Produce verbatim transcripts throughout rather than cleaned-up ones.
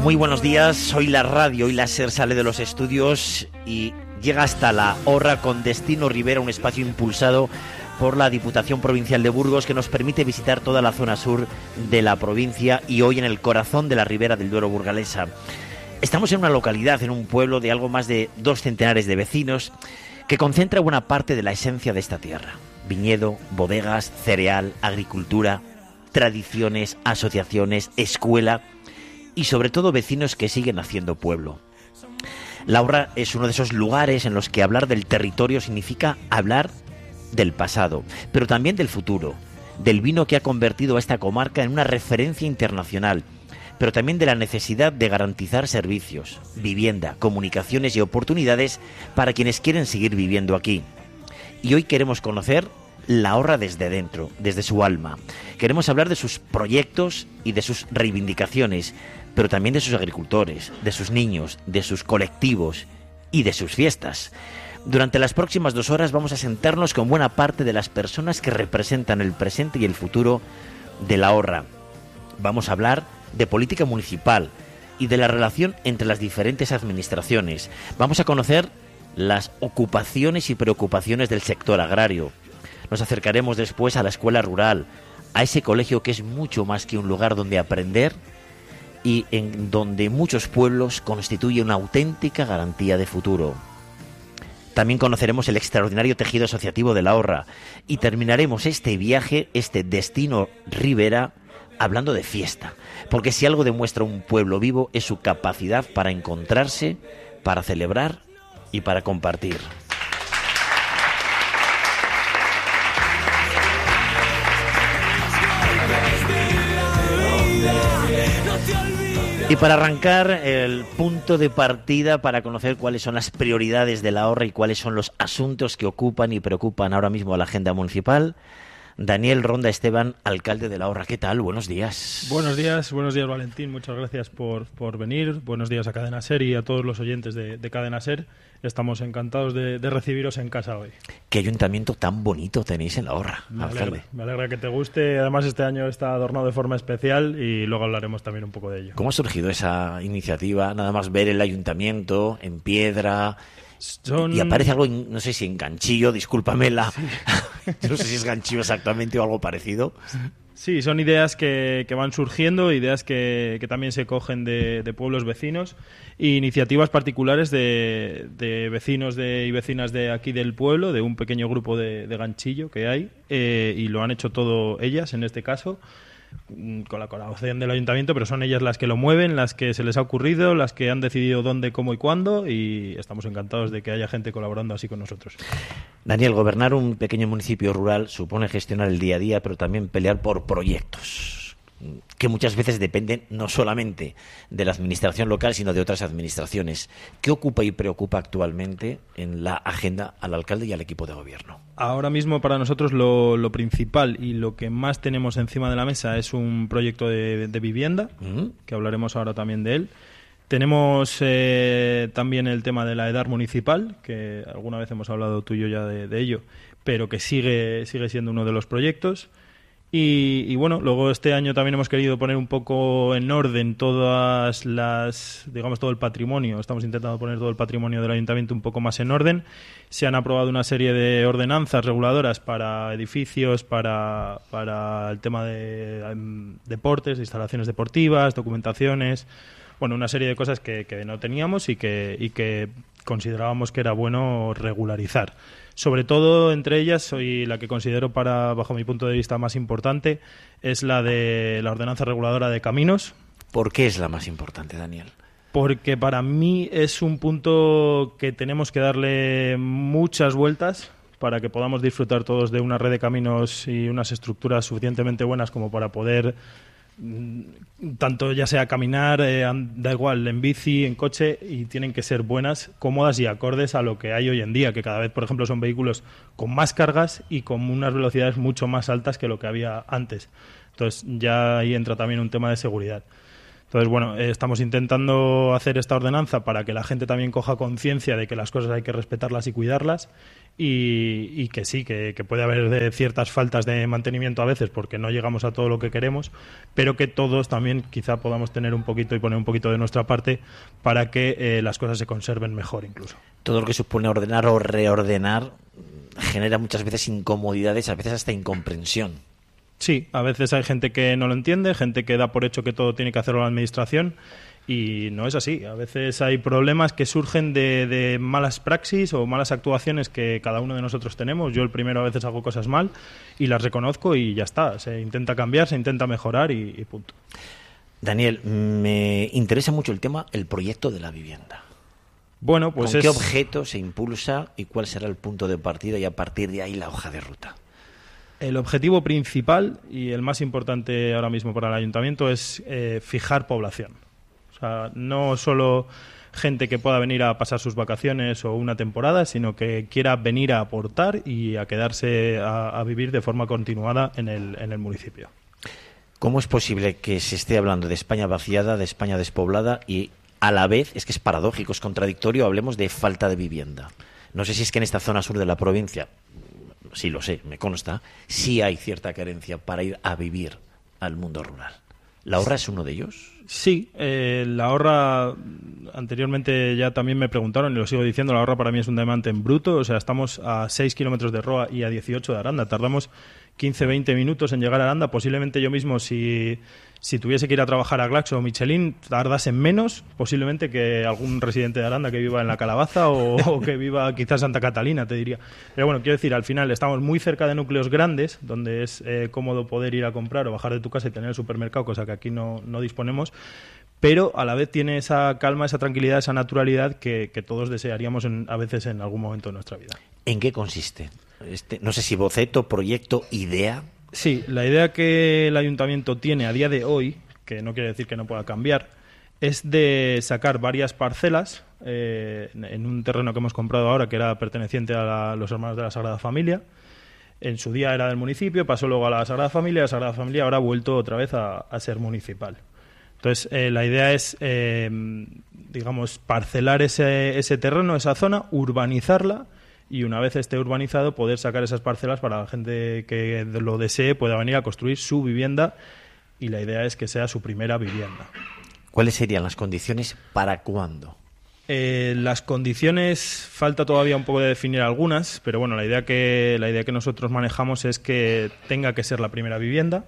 Muy buenos días, hoy la radio y la SER sale de los estudios y llega hasta la Horra con destino Ribera, un espacio impulsado por la Diputación Provincial de Burgos que nos permite visitar toda la zona sur de la provincia y hoy en el corazón de la Ribera del Duero burgalesa. Estamos en una localidad, en un pueblo de algo más de dos centenares de vecinos que concentra buena parte de la esencia de esta tierra. Viñedo, bodegas, cereal, agricultura, tradiciones, asociaciones, escuela y sobre todo vecinos que siguen haciendo pueblo. La Horra es uno de esos lugares en los que hablar del territorio significa hablar del pasado, pero también del futuro, del vino que ha convertido a esta comarca en una referencia internacional, pero también de la necesidad de garantizar servicios, vivienda, comunicaciones y oportunidades para quienes quieren seguir viviendo aquí. Y hoy queremos conocer la Horra desde dentro, desde su alma. Queremos hablar de sus proyectos y de sus reivindicaciones, pero también de sus agricultores, de sus niños, de sus colectivos y de sus fiestas. Durante las próximas dos horas vamos a sentarnos con buena parte de las personas que representan el presente y el futuro de la Horra. Vamos a hablar de política municipal y de la relación entre las diferentes administraciones. Vamos a conocer las ocupaciones y preocupaciones del sector agrario. Nos acercaremos después a la escuela rural, a ese colegio que es mucho más que un lugar donde aprender y en donde muchos pueblos constituyen una auténtica garantía de futuro. También conoceremos el extraordinario tejido asociativo de la Horra y terminaremos este viaje, este destino Ribera, hablando de fiesta, porque si algo demuestra un pueblo vivo es su capacidad para encontrarse, para celebrar y para compartir. Y para arrancar, el punto de partida para conocer cuáles son las prioridades de la Horra y cuáles son los asuntos que ocupan y preocupan ahora mismo a la agenda municipal, Daniel Ronda Esteban, alcalde de la Horra. ¿Qué tal? Buenos días. Buenos días, buenos días Valentín, muchas gracias por, por venir. Buenos días a Cadena SER y a todos los oyentes de, de Cadena SER. Estamos encantados de, de recibiros en casa hoy. ¿Qué ayuntamiento tan bonito tenéis en la Horra, me alcalde? Alegra, me alegra que te guste. Además, este año está adornado de forma especial y luego hablaremos también un poco de ello. ¿Cómo ha surgido esa iniciativa? Nada más ver el ayuntamiento en piedra. Son... Y aparece algo, no sé si en ganchillo, discúlpame la... Sí. Yo no sé si es ganchillo exactamente o algo parecido. Sí, son ideas que, que van surgiendo, ideas que, que también se cogen de, de pueblos vecinos e iniciativas particulares de, de vecinos de, y vecinas de aquí del pueblo, de un pequeño grupo de, de ganchillo que hay, eh, y lo han hecho todo ellas en este caso, con la colaboración del ayuntamiento, pero son ellas las que lo mueven, las que se les ha ocurrido, las que han decidido dónde, cómo y cuándo, y estamos encantados de que haya gente colaborando así con nosotros. Daniel, gobernar un pequeño municipio rural supone gestionar el día a día, pero también pelear por proyectos que muchas veces dependen no solamente de la administración local, sino de otras administraciones. ¿Qué ocupa y preocupa actualmente en la agenda al alcalde y al equipo de gobierno? Ahora mismo para nosotros lo, lo principal y lo que más tenemos encima de la mesa es un proyecto de, de vivienda, uh-huh. que hablaremos ahora también de él. Tenemos eh, también el tema de la edad municipal, que alguna vez hemos hablado tú y yo ya de, de ello, pero que sigue, sigue siendo uno de los proyectos. Y, y bueno, luego este año también hemos querido poner un poco en orden todas las, digamos, todo el patrimonio. Estamos intentando poner todo el patrimonio del ayuntamiento un poco más en orden. Se han aprobado una serie de ordenanzas reguladoras para edificios, para, para el tema de um, deportes, instalaciones deportivas, documentaciones, bueno, una serie de cosas que, que no teníamos y que, y que considerábamos que era bueno regularizar. Sobre todo, entre ellas, y la que considero, para bajo mi punto de vista, más importante, es la de la ordenanza reguladora de caminos. ¿Por qué es la más importante, Daniel? Porque para mí es un punto que tenemos que darle muchas vueltas para que podamos disfrutar todos de una red de caminos y unas estructuras suficientemente buenas como para poder, tanto ya sea caminar, eh, da igual, en bici, en coche, y tienen que ser buenas, cómodas y acordes a lo que hay hoy en día, que cada vez, por ejemplo, son vehículos con más cargas y con unas velocidades mucho más altas que lo que había antes. Entonces ya ahí entra también un tema de seguridad. Entonces, bueno, eh, estamos intentando hacer esta ordenanza para que la gente también coja conciencia de que las cosas hay que respetarlas y cuidarlas y, y que sí, que, que puede haber de ciertas faltas de mantenimiento a veces porque no llegamos a todo lo que queremos, pero que todos también quizá podamos tener un poquito y poner un poquito de nuestra parte para que eh, las cosas se conserven mejor incluso. Todo lo que supone ordenar o reordenar genera muchas veces incomodidades, a veces hasta incomprensión. Sí, a veces hay gente que no lo entiende, gente que da por hecho que todo tiene que hacerlo la administración y no es así. A veces hay problemas que surgen de, de malas praxis o malas actuaciones que cada uno de nosotros tenemos. Yo el primero a veces hago cosas mal y las reconozco y ya está. Se intenta cambiar, se intenta mejorar y, y punto. Daniel, me interesa mucho el tema, el proyecto de la vivienda. Bueno, pues ¿Con es... qué objeto se impulsa y cuál será el punto de partida y a partir de ahí la hoja de ruta? El objetivo principal y el más importante ahora mismo para el ayuntamiento es eh, fijar población. O sea, no solo gente que pueda venir a pasar sus vacaciones o una temporada, sino que quiera venir a aportar y a quedarse a, a vivir de forma continuada en el, en el municipio. ¿Cómo es posible que se esté hablando de España vaciada, de España despoblada y a la vez, es que es paradójico, es contradictorio, hablemos de falta de vivienda? No sé si es que en esta zona sur de la provincia, sí lo sé, me consta, sí hay cierta carencia para ir a vivir al mundo rural. ¿La Horra es uno de ellos? Sí, eh, La Horra, anteriormente ya también me preguntaron y lo sigo diciendo, La Horra para mí es un diamante en bruto, o sea, estamos a seis kilómetros de Roa y a dieciocho de Aranda, tardamos quince a veinte minutos en llegar a Aranda, posiblemente yo mismo si... Si tuviese que ir a trabajar a Glaxo o Michelin, tardase menos, posiblemente, que algún residente de Aranda que viva en La Calabaza o, o que viva quizás en Santa Catalina, te diría. Pero bueno, quiero decir, al final estamos muy cerca de núcleos grandes, donde es eh, cómodo poder ir a comprar o bajar de tu casa y tener el supermercado, cosa que aquí no, no disponemos, pero a la vez tiene esa calma, esa tranquilidad, esa naturalidad que, que todos desearíamos en, a veces en algún momento de nuestra vida. ¿En qué consiste? Este, no sé si boceto, proyecto, idea... Sí, la idea que el ayuntamiento tiene a día de hoy, que no quiere decir que no pueda cambiar, es de sacar varias parcelas eh, en un terreno que hemos comprado ahora que era perteneciente a la, los hermanos de la Sagrada Familia. En su día era del municipio, pasó luego a la Sagrada Familia, la Sagrada Familia ahora ha vuelto otra vez a, a ser municipal. Entonces, eh, la idea es, eh, digamos, parcelar ese, ese terreno, esa zona, urbanizarla, y una vez esté urbanizado poder sacar esas parcelas para la gente que lo desee pueda venir a construir su vivienda y la idea es que sea su primera vivienda. ¿Cuáles serían las condiciones para cuándo? Eh, las condiciones falta todavía un poco de definir algunas, pero bueno, la idea que la idea que nosotros manejamos es que tenga que ser la primera vivienda.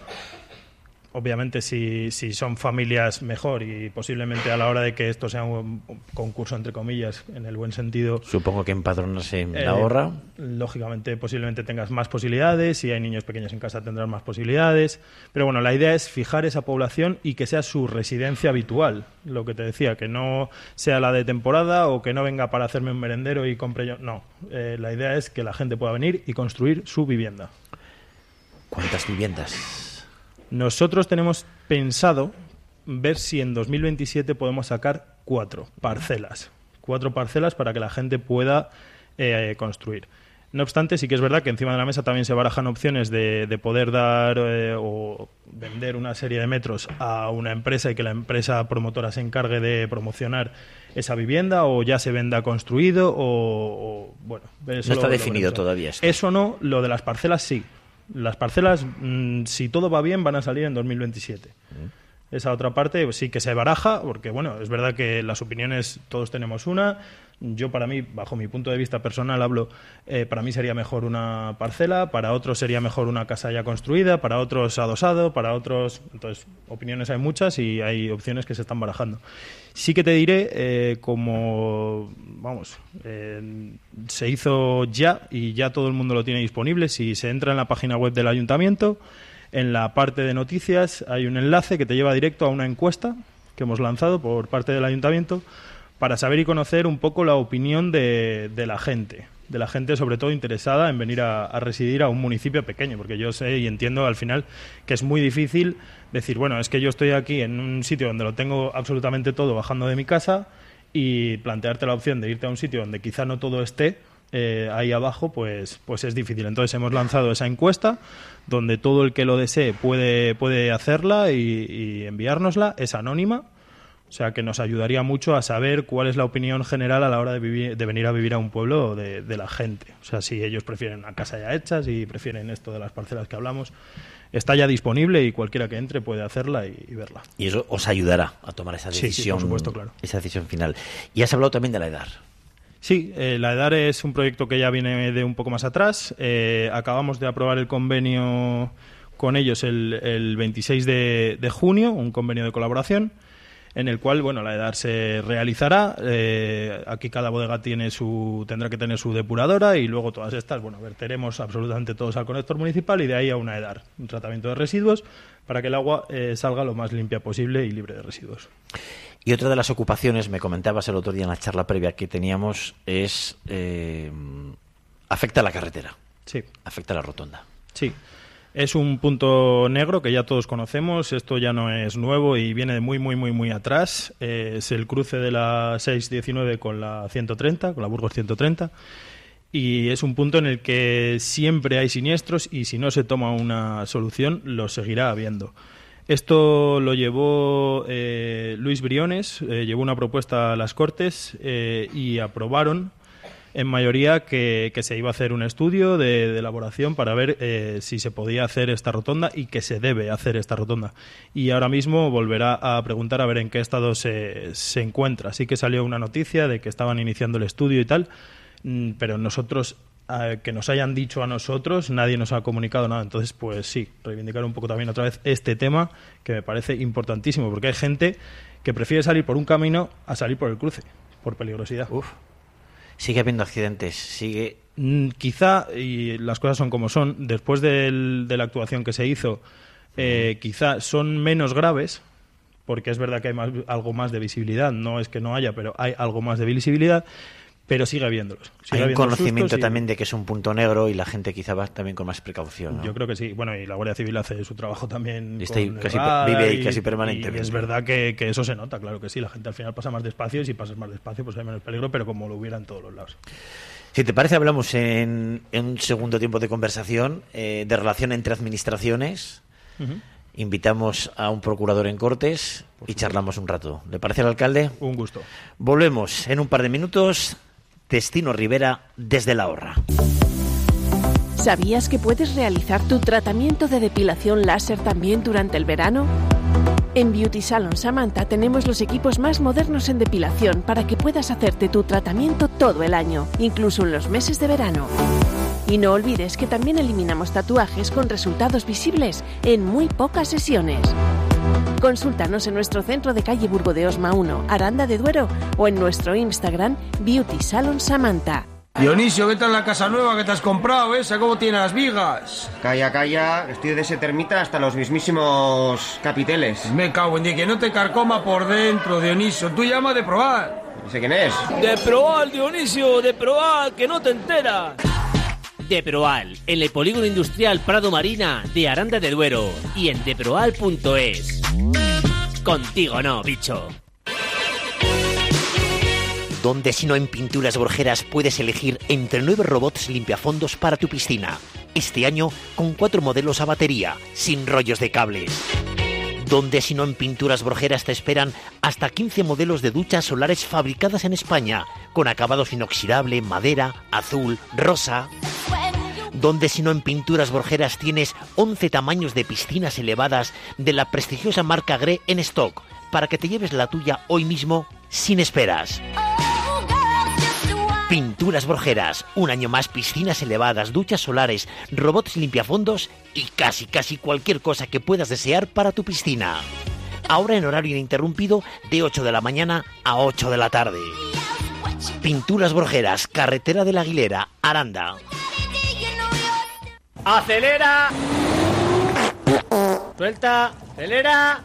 Obviamente, si, si son familias, mejor, y posiblemente a la hora de que esto sea un concurso, entre comillas, en el buen sentido... Supongo que empadronarse en eh, La Horra... Lógicamente, posiblemente tengas más posibilidades, si hay niños pequeños en casa tendrán más posibilidades, pero bueno, la idea es fijar esa población y que sea su residencia habitual, lo que te decía, que no sea la de temporada o que no venga para hacerme un merendero y compre yo... No, eh, la idea es que la gente pueda venir y construir su vivienda. ¿Cuántas viviendas...? Nosotros tenemos pensado ver si en dos mil veintisiete podemos sacar cuatro parcelas. Cuatro parcelas para que la gente pueda eh, construir. No obstante, sí que es verdad que encima de la mesa también se barajan opciones de, de poder dar eh, o vender una serie de metros a una empresa y que la empresa promotora se encargue de promocionar esa vivienda o ya se venda construido o... o bueno, eso no está lo, definido lo todavía esto. Eso no, lo de las parcelas sí. Las parcelas, mmm, si todo va bien, van a salir en dos mil veintisiete. Mm. Esa otra parte pues, sí que se baraja, porque bueno, es verdad que las opiniones todos tenemos una. Yo, para mí, bajo mi punto de vista personal, hablo, eh, para mí sería mejor una parcela, para otros sería mejor una casa ya construida, para otros adosado, para otros... Entonces, opiniones hay muchas y hay opciones que se están barajando. Sí que te diré, eh, como, vamos, eh, se hizo ya y ya todo el mundo lo tiene disponible. Si se entra en la página web del ayuntamiento, en la parte de noticias hay un enlace que te lleva directo a una encuesta que hemos lanzado por parte del ayuntamiento para saber y conocer un poco la opinión de, de la gente, de la gente sobre todo interesada en venir a, a residir a un municipio pequeño, porque yo sé y entiendo al final que es muy difícil decir, bueno, es que yo estoy aquí en un sitio donde lo tengo absolutamente todo bajando de mi casa y plantearte la opción de irte a un sitio donde quizá no todo esté, eh, ahí abajo, pues, pues es difícil. Entonces hemos lanzado esa encuesta donde todo el que lo desee puede, puede hacerla y, y enviárnosla. Es anónima, o sea que nos ayudaría mucho a saber cuál es la opinión general a la hora de, vivir, de venir a vivir a un pueblo de, de la gente. O sea, si ellos prefieren una casa ya hecha, si prefieren esto de las parcelas que hablamos, está ya disponible y cualquiera que entre puede hacerla y, y verla. Y eso os ayudará a tomar esa decisión, sí, sí, por supuesto, claro. Esa decisión final. Y has hablado también de la EDAR. Sí, eh, la EDAR es un proyecto que ya viene de un poco más atrás. Eh, acabamos de aprobar el convenio con ellos el, el veintiséis de, de junio, un convenio de colaboración, en el cual, bueno, la EDAR se realizará. Eh, aquí cada bodega tiene su, tendrá que tener su depuradora y luego todas estas, bueno, verteremos absolutamente todos al conector municipal y de ahí a una EDAR, un tratamiento de residuos, para que el agua eh, salga lo más limpia posible y libre de residuos. Y otra de las ocupaciones, me comentabas el otro día en la charla previa que teníamos, es eh, afecta a la carretera. Sí. Afecta a la rotonda. Sí. Es un punto negro que ya todos conocemos. Esto ya no es nuevo y viene de muy, muy, muy, muy atrás. Eh, es el cruce de la seiscientos diecinueve con la ciento treinta, con la Burgos ciento treinta. Y es un punto en el que siempre hay siniestros y si no se toma una solución, lo seguirá habiendo. Esto lo llevó eh, Luis Briones, eh, llevó una propuesta a las Cortes eh, y aprobaron en mayoría que, que se iba a hacer un estudio de, de elaboración para ver eh, si se podía hacer esta rotonda y que se debe hacer esta rotonda. Y ahora mismo volverá a preguntar a ver en qué estado se, se encuentra. Sí que salió una noticia de que estaban iniciando el estudio y tal, pero nosotros... que nos hayan dicho a nosotros, nadie nos ha comunicado nada. Entonces, pues sí, reivindicar un poco también otra vez este tema que me parece importantísimo, porque hay gente que prefiere salir por un camino a salir por el cruce, por peligrosidad. Uf. Sigue habiendo accidentes, sigue... Mm, quizá, y las cosas son como son, después del, de la actuación que se hizo, eh, uh-huh. quizá son menos graves, porque es verdad que hay más, algo más de visibilidad, no es que no haya, pero hay algo más de visibilidad, pero sigue habiéndolos. Sigue Hay un conocimiento y... también de que es un punto negro y la gente quizá va también con más precaución, ¿no? Yo creo que sí. Bueno, y la Guardia Civil hace su trabajo también. Está con casi, vive ahí casi permanentemente. Y es verdad que, que eso se nota, claro que sí. La gente al final pasa más despacio y si pasas más despacio pues hay menos peligro, pero como lo hubiera en todos los lados. Si te parece, hablamos en, en un segundo tiempo de conversación eh, de relación entre administraciones. Uh-huh. Invitamos a un procurador en Cortes y charlamos un rato. ¿Le parece al alcalde? Un gusto. Volvemos en un par de minutos. Destino Rivera desde La Horra. ¿Sabías que puedes realizar tu tratamiento de depilación láser también durante el verano? En Beauty Salon Samantha tenemos los equipos más modernos en depilación para que puedas hacerte tu tratamiento todo el año, incluso en los meses de verano. Y no olvides que también eliminamos tatuajes con resultados visibles en muy pocas sesiones. Consúltanos en nuestro centro de calle Burgo de Osma uno, Aranda de Duero, o en nuestro Instagram, Beauty Salon Samantha. Dionisio, ¿qué tal la casa nueva que te has comprado, esa? ¿Cómo tiene las vigas? Calla, calla, estoy de ese termita hasta los mismísimos capiteles. Me cago en Dios, que no te carcoma por dentro, Dionisio. Tú llama de probar. ¿Y sé quién es? De probar, Dionisio, de probar, que no te enteras. De Proal, en el polígono industrial Prado Marina de Aranda de Duero y en deproal punto es. Contigo no, bicho. Donde si no en Pinturas Borjeras puedes elegir entre nueve robots limpiafondos para tu piscina. Este año con cuatro modelos a batería, sin rollos de cables. Donde si no en Pinturas Borjeras te esperan hasta quince modelos de duchas solares fabricadas en España, con acabados inoxidable, madera, azul, rosa. Donde si no en Pinturas Borjeras tienes once tamaños de piscinas elevadas de la prestigiosa marca Gre en stock, para que te lleves la tuya hoy mismo sin esperas. Pinturas Borjeras, un año más piscinas elevadas, duchas solares, robots limpiafondos y casi casi cualquier cosa que puedas desear para tu piscina. Ahora en horario ininterrumpido de ocho de la mañana a ocho de la tarde. Pinturas Borjeras, carretera de la Aguilera, Aranda. ¡Acelera! Suelta, acelera.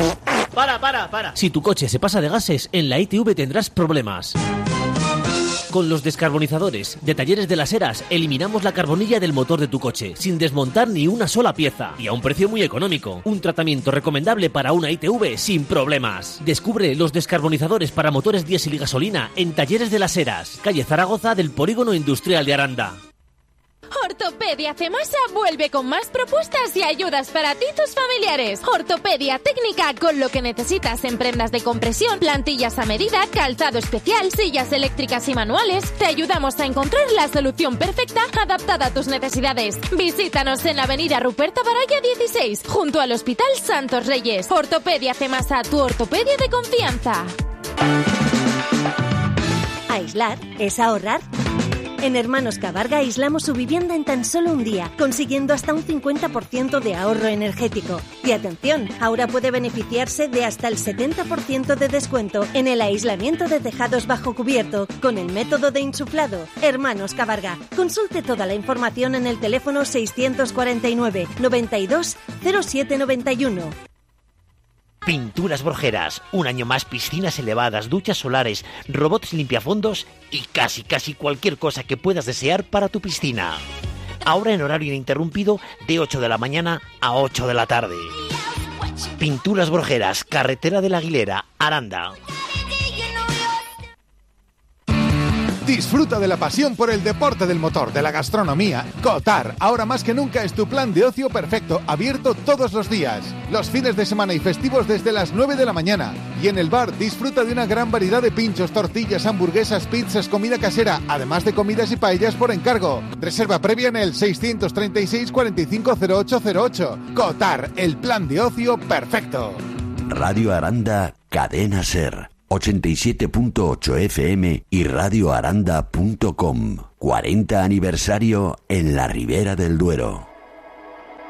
Para, para, para. Si tu coche se pasa de gases, en la I T V tendrás problemas. Con los descarbonizadores de Talleres de las Heras eliminamos la carbonilla del motor de tu coche sin desmontar ni una sola pieza y a un precio muy económico. Un tratamiento recomendable para una I T V sin problemas. Descubre los descarbonizadores para motores diésel y gasolina en Talleres de las Heras, calle Zaragoza del Polígono Industrial de Aranda. Ortopedia Cemasa vuelve con más propuestas y ayudas para ti y tus familiares. Ortopedia técnica con lo que necesitas en prendas de compresión, plantillas a medida, calzado especial, sillas eléctricas y manuales. Te ayudamos a encontrar la solución perfecta adaptada a tus necesidades. Visítanos en la avenida Ruperto Baraya dieciséis, junto al Hospital Santos Reyes. Ortopedia Cemasa, tu ortopedia de confianza. Aislar es ahorrar. En Hermanos Cabarga aislamos su vivienda en tan solo un día, consiguiendo hasta un cincuenta por ciento de ahorro energético. Y atención, ahora puede beneficiarse de hasta el setenta por ciento de descuento en el aislamiento de tejados bajo cubierto con el método de insuflado. Hermanos Cabarga. Consulte toda la información en el teléfono seiscientos cuarenta y nueve, noventa y dos, cero siete noventa y uno. Pinturas Borgeras, un año más, piscinas elevadas, duchas solares, robots limpiafondos y casi casi cualquier cosa que puedas desear para tu piscina. Ahora en horario ininterrumpido de ocho de la mañana a ocho de la tarde. Pinturas Borgeras, carretera de la Aguilera, Aranda. Disfruta de la pasión por el deporte del motor, de la gastronomía. Cotar, ahora más que nunca es tu plan de ocio perfecto, abierto todos los días. Los fines de semana y festivos desde las nueve de la mañana. Y en el bar disfruta de una gran variedad de pinchos, tortillas, hamburguesas, pizzas, comida casera, además de comidas y paellas por encargo. Reserva previa en el seiscientos treinta y seis, cuarenta y cinco, cero ocho cero ocho. Cotar, el plan de ocio perfecto. Radio Aranda, Cadena Ser. ochenta y siete punto ocho F M y radio aranda punto com. cuarenta aniversario en la Ribera del Duero.